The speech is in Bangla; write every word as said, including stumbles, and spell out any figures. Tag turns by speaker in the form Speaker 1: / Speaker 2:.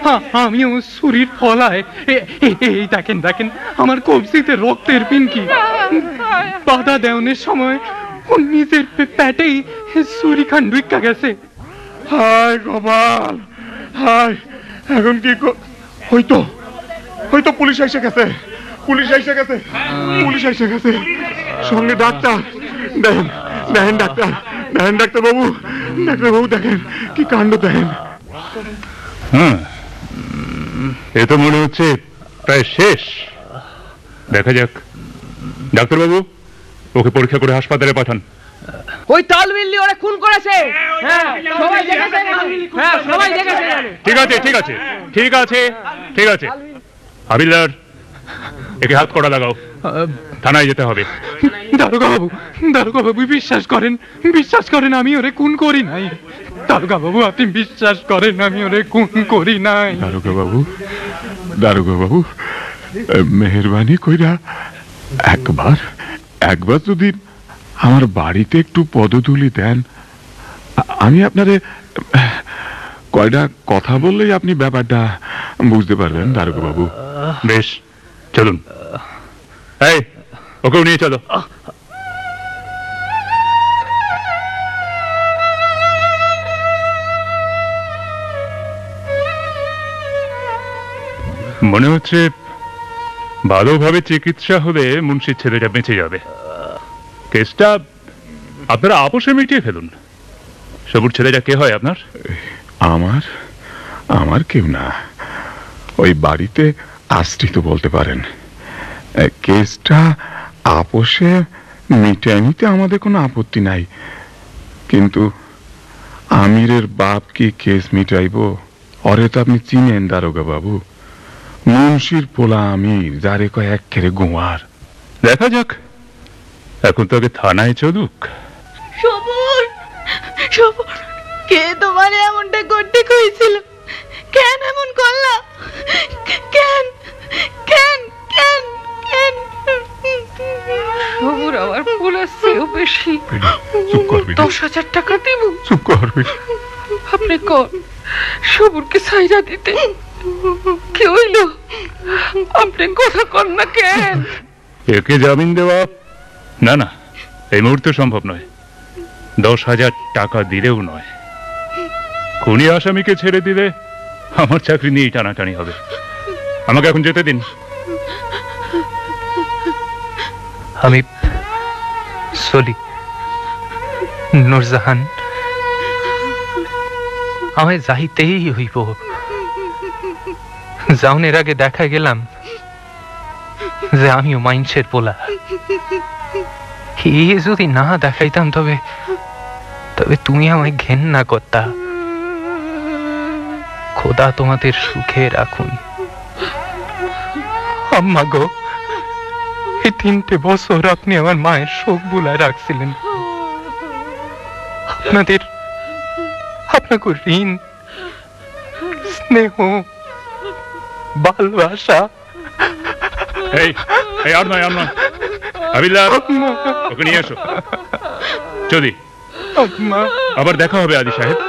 Speaker 1: আমিও ছুরির ফলায় এই দেখেন দেখেন আমার কবজিতে রক্তের পিনকি। বাধা দেওয়ার সময় নিজের পেটেই ছুরি খান ঢুইকা গেছে।
Speaker 2: হায় গোপাল, হায়, এখন কি হয়তো হয়তো পুলিশ এসে গেছে, পুলিশ এসে গেছে, পুলিশ এসে গেছে, সঙ্গে ডাক্তার। দেখেন দেখেন ডাক্তার, দেখেন ডাক্তার বাবু, ডাক্তার বাবু দেখেন কি কাণ্ড দেখেন।
Speaker 3: হ্যাঁ, এ তো মনে হচ্ছে প্রায় শেষ। দেখা যাক। ডাক্তারবাবু, ওকে পরীক্ষা করে হাসপাতালে পাঠান।
Speaker 4: ওই তালবিল্লি ওরা খুন করেছে। হ্যাঁ, সবাই দেখেছে। হ্যাঁ, সবাই দেখেছে।
Speaker 3: ঠিক আছে ঠিক আছে ঠিক আছে ঠিক আছে হাবিলদার, একে হাত কড়া লাগাও, থানায় যেতে হবে।
Speaker 1: দারোগা বাবু, দারোগা বাবু বিশ্বাস করেন, বিশ্বাস করেন আমি ওরে খুন করি নাই। দারোগা বাবু আপনি বিশ্বাস করেন আমি ওরে খুন করি নাই।
Speaker 2: দারোগা বাবু, দারোগা বাবু, মেহেরবানি কইরা একবার একবার যদি আমার বাড়িতে একটু পদধূলি দেন, আমি আপনারে কয়টা কথা বললেই আপনি ব্যাপারটা বুঝতে পারবেন দারোগা বাবু।
Speaker 3: বেশ, চলুন। এই, ওকেও নিয়ে চলো। মনে হচ্ছে ভালোভাবে চিকিৎসা হলে মুন্সির ছেলেটা বেঁচে যাবে। কেসটা আপনারা আপোষে মিটিয়ে ফেলুন। সবুর ছেলেটা কে হয় আপনার?
Speaker 2: আমার আমার কেউ না, ওই বাড়িতে আশ্রিত বলতে পারেন। কেসটা আপোষে মিটায় নিতে আমাদের কোনো আপত্তি নাই, কিন্তু আমিরের বাপ কি কেস মিটাইব? অরে তো আপনি চিনেন দারোগা বাবু, মুন্সির পোলা আমির, যারে কয় এক খেরে গোয়ার।
Speaker 3: দেখা যাক, এখন তো আগে থানায় চলুক।
Speaker 5: সবুর, সবুর, কে তোমার এমনটা করতে কইছিল? কেন এমন করলা? কেন কেন কেন কেন?
Speaker 4: সবুর আমার পুলিশ চেয়েও বেশি।
Speaker 2: চুপ করবি,
Speaker 4: দশ হাজার টাকা দিব।
Speaker 2: চুপ করবি।
Speaker 4: আপনি কন সবুরকে সাইরা দিতে কি হইল? আপনি কথা কন না কেন?
Speaker 3: একে জামিন দেওয়া না না এই মুহূর্তে সম্ভব নয়, দশ হাজার টাকা দিলেও নয়। খুনি আসামিকে ছেড়ে দিলে আমার চাকরি নিয়েই টানাটানি হবে। আমাকে এখন যেতে দিন।
Speaker 6: আমি সলি নূরজাহান, আমায় যাইতেই হইব। যাওনের আগে দেখা গেলাম যে আমিও মাইন্সের পোলা। এ যদি না দেখাইতাম তবে তবে তুমি আমায় ঘেন্না করতা। খোদা তোমাদের সুখে রাখুন।
Speaker 1: আম্মা গো, এই তিনটে বছর আপনি আমার মায়ের শোক বুলায় রাখছিলেন। আপনাদের আপনাকে ঋণ, স্নেহ, ভালোবাসা।
Speaker 3: এই এই আর নয় আর নয় হাবিলদার, ওকে নিয়ে এসো। চলি,
Speaker 1: আম্মা,
Speaker 3: আবার দেখা হবে আদি সাহেব।